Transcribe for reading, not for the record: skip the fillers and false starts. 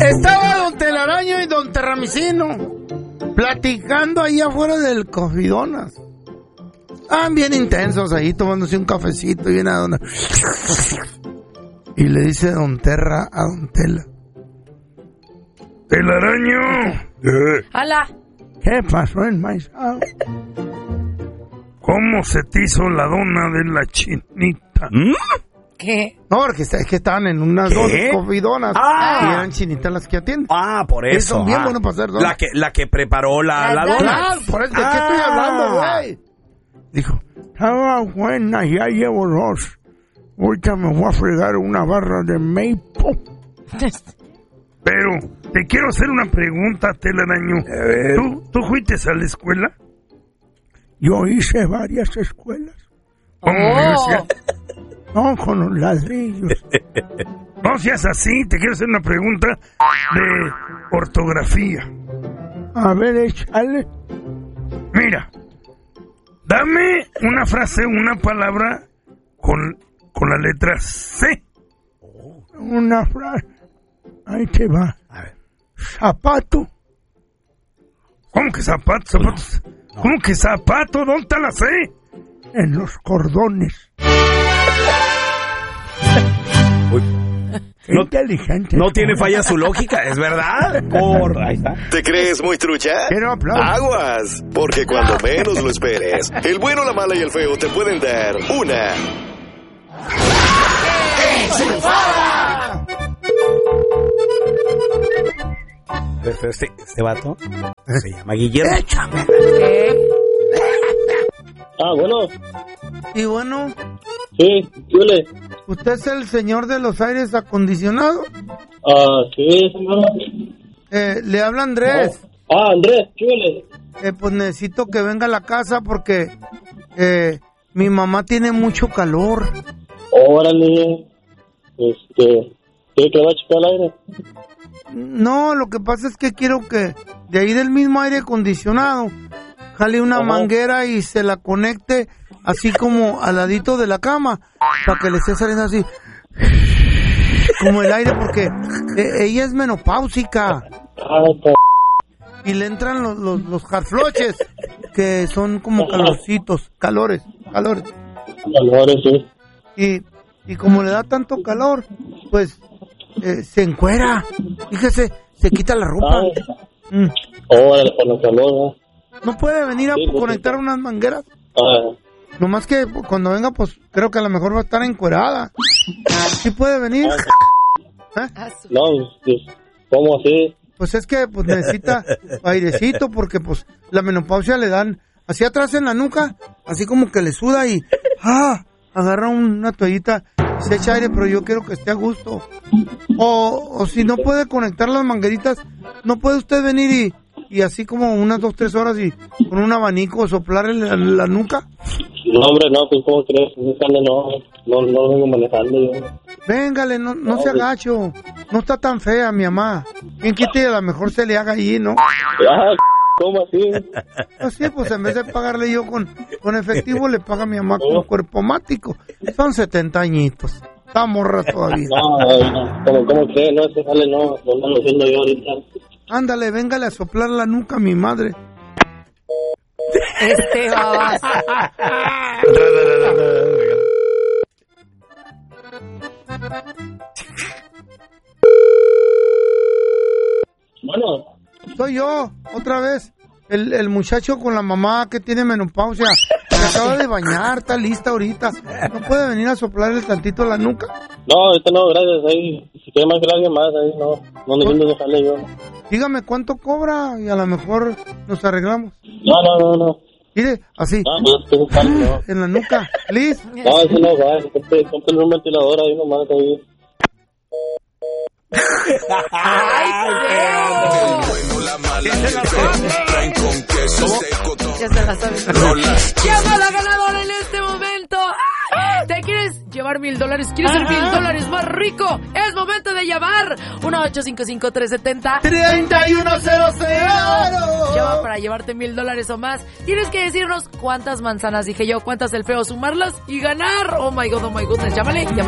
Estaba don Telaraño y don Terramicino platicando ahí afuera del Cofidonas. Estaban bien intensos ahí tomándose un cafecito y una dona. Y le dice don Terra a don Tela: Telaraño. ¡Hala! ¿Qué pasó en Maizado? ¿Cómo se te hizo la dona de la chinita? ¿Qué? No, porque es que estaban en unas dos cofidonas y eran chinitas las que atienden. Por eso. Son bien buenos para hacer donas. La que preparó la dona. Claro, por eso, ¿de qué estoy hablando, güey? Dijo: estaba buena, ya llevo 2. Ahorita me voy a fregar una barra de maple. Pero te quiero hacer una pregunta, Telaraño. ¿Tú fuiste a la escuela? Yo hice varias escuelas. No, con los ladrillos. No seas así, te quiero hacer una pregunta de ortografía. A ver, échale. Mira, dame una frase, una palabra con la letra C. Una frase. Ahí te va. A ver. Zapato. ¿Cómo que zapato? ¿Zapatos? No. ¿Cómo que zapato? ¿Dónde está la C? En los cordones. Uy. No, inteligente. No tiene falla su lógica, es verdad. Ahí está. ¿Te crees muy trucha? Quiero aplausos. Aguas, porque cuando menos lo esperes, el bueno, la mala y el feo te pueden dar una ¡enchufada! Este vato se llama Guillermo. Bueno. Y bueno. Sí, ¿qué? ¿Usted es el señor de los aires acondicionados? Sí, señor. Le habla Andrés. Andrés, ¿qué? Pues necesito que venga a la casa porque mi mamá tiene mucho calor. Órale. ¿Qué va a checar el aire? No, lo que pasa es que quiero que de ahí del mismo aire acondicionado jale una manguera y se la conecte así como al ladito de la cama para que le esté saliendo así como el aire, porque ella es menopáusica y le entran los jarfloches que son como calores, sí. Y como le da tanto calor, pues se encuera. Fíjese, se quita la ropa. Órale, por la calor, ¿no puede venir a conectar unas mangueras? Nomás que cuando venga, pues creo que a lo mejor va a estar encuerada. ¿Sí puede venir? No, ¿cómo así? Pues es que pues necesita airecito, porque pues la menopausia le dan así atrás en la nuca, así como que le suda y agarra una toallita y se echa aire, pero yo quiero que esté a gusto. O si no puede conectar las mangueritas, ¿no puede usted venir y así como unas 2-3 horas y con un abanico soplarle la nuca? No, hombre, no, pues ¿cómo crees? No vengo manejando yo. Véngale, no se agacho. No está tan fea mi mamá. ¿Quién quite? A lo mejor se le haga allí, ¿no? ¿Cómo así? Así, pues en vez de pagarle yo con efectivo, le paga a mi mamá con cuerpo mático. Son 70 añitos. Está morra todavía. No, ¿cómo crees? No, ese sale, no lo haciendo yo ahorita. Ándale, véngale a soplar la nuca a mi madre. Babas. Bueno. Soy yo, otra vez. El muchacho con la mamá que tiene menopausia. Se acaba de bañar, está lista ahorita. ¿No puede venir a soplarle tantito la nuca? No, ahorita no, gracias. Ahí, si quiere más que alguien más, ahí no necesito dejarle yo. Dígame cuánto cobra y a lo mejor nos arreglamos. No. Mire, así. No. En la nuca, ¿liz? No, eso no va. Compre un ventilador ahí nomás ahí. Ya se la sabe. Llamada ganadora en este momento. ¿Te quieres llevar $1,000? ¿Quieres ser $1,000 más rico? Es momento de llamar 1-855-370-3100. Llama para llevarte $1,000 o más. Tienes que decirnos cuántas manzanas dije yo, cuántas el feo, sumarlas y ganar. Oh my god, llámale